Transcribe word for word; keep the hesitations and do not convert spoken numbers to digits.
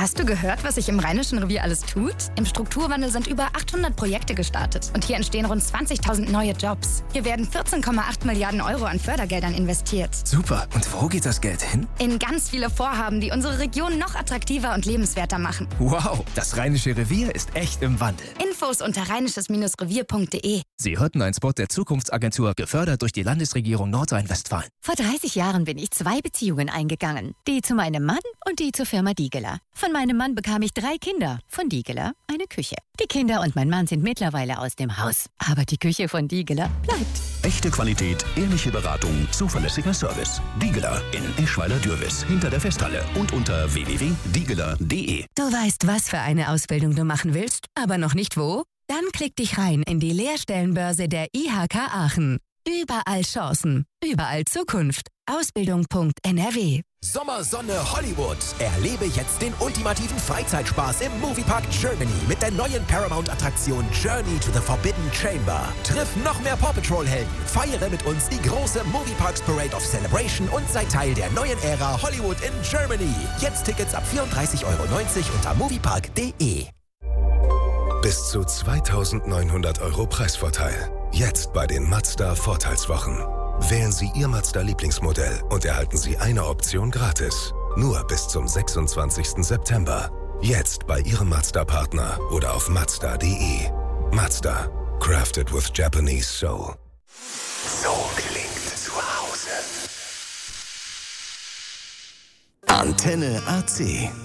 Hast du gehört, was sich im Rheinischen Revier alles tut? Im Strukturwandel sind über achthundert Projekte gestartet und hier entstehen rund zwanzigtausend neue Jobs. Hier werden vierzehn Komma acht Milliarden Euro an Fördergeldern investiert. Super. Und wo geht das Geld hin? In ganz viele Vorhaben, die unsere Region noch attraktiver und lebenswerter machen. Wow, das Rheinische Revier ist echt im Wandel. Infos unter rheinisches Revier punkt de. Sie hörten einen Spot der Zukunftsagentur, gefördert durch die Landesregierung Nordrhein-Westfalen. Vor dreißig Jahren bin ich zwei Beziehungen eingegangen. Die zu meinem Mann und die zur Firma Diegeler. Von meinem Mann bekam ich drei Kinder. Von Diegeler eine Küche. Die Kinder und mein Mann sind mittlerweile aus dem Haus. Aber die Küche von Diegeler bleibt. Echte Qualität, ehrliche Beratung, zuverlässiger Service. Diegeler in Eschweiler-Dürwiß, hinter der Festhalle und unter w w w punkt diegeler punkt de. Du weißt, was für eine Ausbildung du machen willst, aber noch nicht wo? Dann klick dich rein in die Lehrstellenbörse der I H K Aachen. Überall Chancen, überall Zukunft. Ausbildung punkt n r w. Sommersonne Hollywood. Erlebe jetzt den ultimativen Freizeitspaß im Moviepark Germany mit der neuen Paramount-Attraktion Journey to the Forbidden Chamber. Triff noch mehr Paw Patrol-Helden, feiere mit uns die große Movieparks Parade of Celebration und sei Teil der neuen Ära Hollywood in Germany. Jetzt Tickets ab vierunddreißig Euro neunzig unter moviepark punkt de. Bis zu zweitausendneunhundert Euro Preisvorteil. Jetzt bei den Mazda Vorteilswochen. Wählen Sie Ihr Mazda-Lieblingsmodell und erhalten Sie eine Option gratis. Nur bis zum sechsundzwanzigsten September. Jetzt bei Ihrem Mazda-Partner oder auf mazda punkt de. Mazda. Crafted with Japanese Soul. So klingt zu Hause. Antenne A C.